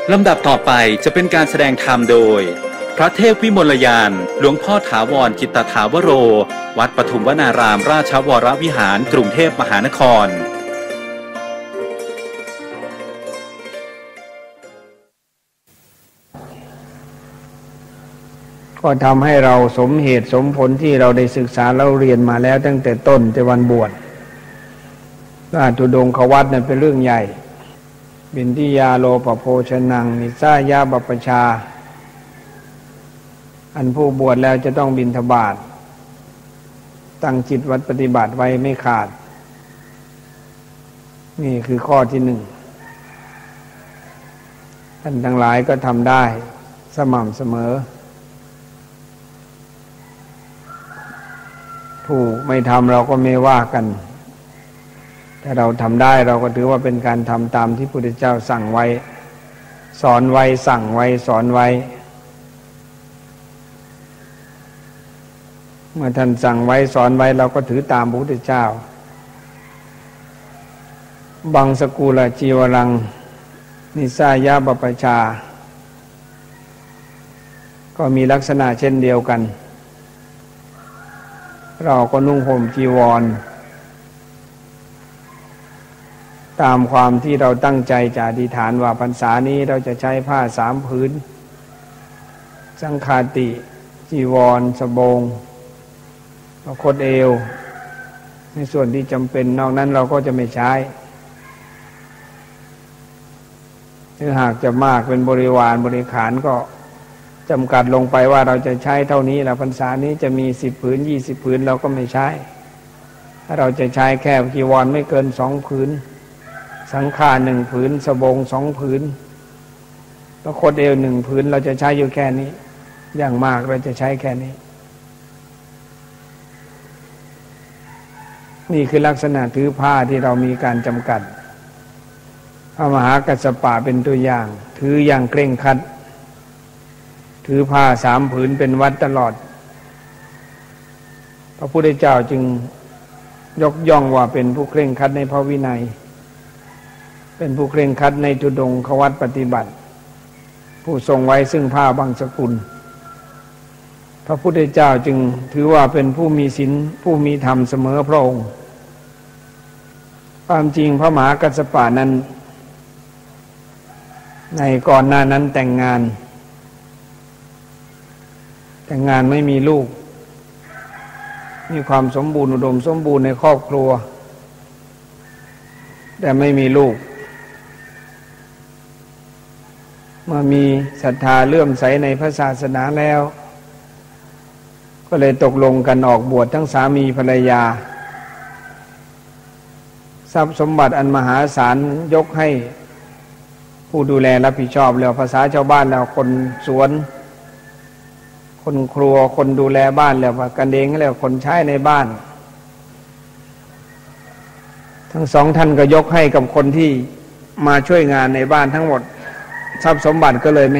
ลำดับต่อไปจะเป็นการแสดงธรรมโดยพระเทพวิมลยานหลวงพ่อถาวรจิตตถาวโรวัดปทุมวนารามราชวรวิหารกรุงเทพมหานครก็ทำให้เราสมเหตุสมผลที่เราได้ศึกษาเราเรียนมาแล้วตั้งแต่ต้นแต่วันบวชว่าธุดงควัตรนั้นเป็นเรื่องใหญ่บิณฑิยาโลปโภชนังนิสายาบัพปชาอันผู้บวชแล้วจะต้องบิณฑบาตตั้งจิตวัดปฏิบัติไว้ไม่ขาดนี่คือข้อที่หนึ่งท่านทั้งหลายก็ทำได้สม่ำเสมอผู้ไม่ทำเราก็ไม่ว่ากันถ้าเราทำได้เราก็ถือว่าเป็นการทำตามที่พระพุทธเจ้าสั่งไว้สอนไว้สั่งไว้สอนไว้เมื่อท่านสั่งไว้สอนไว้เราก็ถือตามพระพุทธเจ้าบังสกุลจีวรังนิสายาบัพปชาก็มีลักษณะเช่นเดียวกันเราก็นุ่งห่มจีวรตามความที่เราตั้งใจจะอธิษฐานว่าพรรษานี้เราจะใช้ผ้า3 ผืนสังฆาติจีวรสบงคดเอวในส่วนที่จำเป็นนอกนั้นเราก็จะไม่ใช้ถ้าหากจะมากเป็นบริวารบริขารก็จำกัดลงไปว่าเราจะใช้เท่านี้แล้วพรรษานี้จะมี10 ผืน20 ผืนเราก็ไม่ใช้ถ้าเราจะใช้แค่จีวรไม่เกิน2 ผืนสังฆา1 ผืนสบง2 ผืนแล้วคดเอว1 ผืนเราจะใช้อยู่แค่นี้อย่างมากเราจะใช้แค่นี้นี่คือลักษณะถือผ้าที่เรามีการจำกัดพระมหากัสสปะเป็นตัวอย่างถืออย่างเคร่งครัดถือผ้า3 ผืนเป็นวัดตลอดพระพุทธเจ้าจึงยกย่องว่าเป็นผู้เคร่งครัดในพระวินัยเป็นผู้เคร่งครัดในธุดงควัตรปฏิบัติผู้ทรงไว้ซึ่งผ้าบังสกุลพระพุทธเจ้าจึงถือว่าเป็นผู้มีศีลผู้มีธรรมเสมอพระองค์ความจริงพระมหากัสสปะนั้นในก่อนหน้านั้นแต่งงานไม่มีลูกมีความสมบูรณ์อุดมสมบูรณ์ในครอบครัวแต่ไม่มีลูกเมื่อมีศรัทธาเลื่อมใสในพระศาสนาแล้วก็เลยตกลงกันออกบวชทั้งสามีภรรยาทรัพย์สมบัติอันมหาศาลยกให้ผู้ดูแลรับผิดชอบแล้วภาษาชาวบ้านแล้วคนสวนคนครัวคนดูแลบ้านแล้วกันเองแล้วคนใช้ในบ้านทั้ง2 ท่านก็ยกให้กับคนที่มาช่วยงานในบ้านทั้งหมดทรัพย์สมบัติก็เลยไม่